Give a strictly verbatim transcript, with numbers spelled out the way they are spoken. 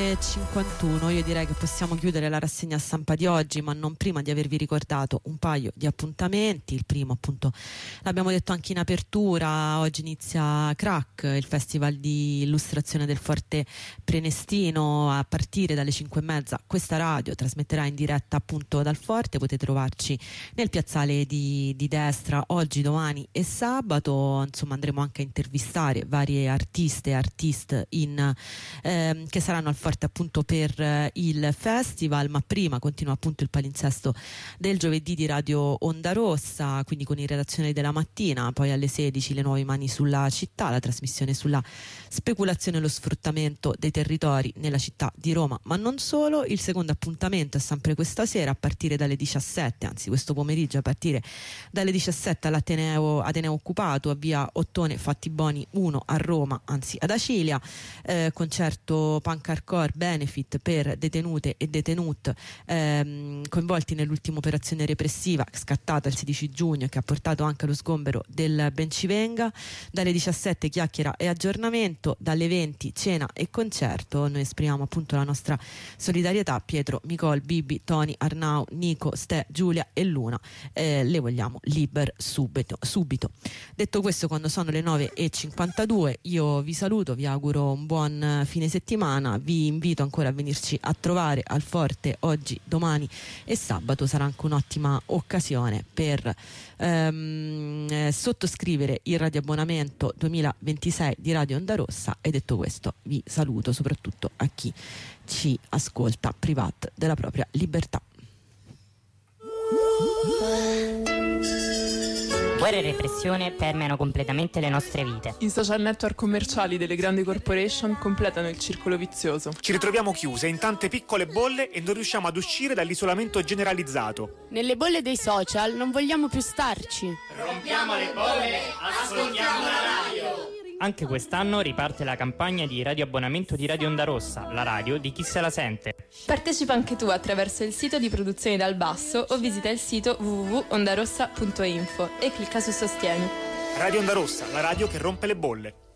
e cinquantuno. Io direi che possiamo chiudere la rassegna stampa di oggi, ma non prima di avervi ricordato un paio di appuntamenti. Il primo, appunto, l'abbiamo detto anche in apertura, oggi inizia Crack, il festival di illustrazione del Forte Prenestino, a partire dalle cinque e mezza. Questa radio trasmetterà in diretta appunto dal Forte, potete trovarci nel piazzale di, di Destra oggi, domani e sabato. Insomma, andremo anche a intervistare varie artiste e artiste in, ehm, che saranno al Forte appunto per eh, il festival, ma prima continua appunto il palinsesto del giovedì di Radio Onda Rossa, quindi con in redazione della mattina, poi alle sedici le nuove mani sulla città, la trasmissione sulla speculazione e lo sfruttamento dei territori nella città di Roma, ma non solo. Il secondo appuntamento è sempre questa sera a partire dalle diciassette, anzi questo pomeriggio a partire dalle diciassette all'Ateneo Ateneo Occupato a via Ottone Fattiboni uno a Roma, anzi ad Acilia, eh, concerto punk hardcore benefit per detenute e detenut ehm, coinvolti nell'ultima operazione repressiva scattata il sedici giugno, che ha portato anche allo sgombero del Bencivenga. Dalle diciassette chiacchiera e aggiornamento, dalle venti cena e concerto. Noi esprimiamo appunto la nostra solidarietà. Pietro, Micol, Bibi, Tony, Arnau, Nico, Ste, Giulia e Luna, eh, le vogliamo liber subito, subito. Detto questo, quando sono le nove e cinquantadue io vi saluto, vi auguro un buon fine settimana, vi invito ancora a venirci a trovare al Forte oggi, domani e sabato. Sarà anche un'ottima occasione per ehm, eh, sottoscrivere il radioabbonamento duemilaventisei di Radio Onda Rossa. E detto questo vi saluto, soprattutto a chi ci ascolta privat della propria libertà. Guerra e repressione permeano completamente le nostre vite. I social network commerciali delle grandi corporation completano il circolo vizioso. Ci ritroviamo chiuse in tante piccole bolle e non riusciamo ad uscire dall'isolamento generalizzato. Nelle bolle dei social non vogliamo più starci. Rompiamo le bolle, ascoltiamo la radio. Anche quest'anno riparte la campagna di radioabbonamento di Radio Onda Rossa, la radio di chi se la sente. Partecipa anche tu attraverso il sito di Produzioni dal Basso o visita il sito w w w punto ondarossa punto info e clicca su Sostieni. Radio Onda Rossa, la radio che rompe le bolle.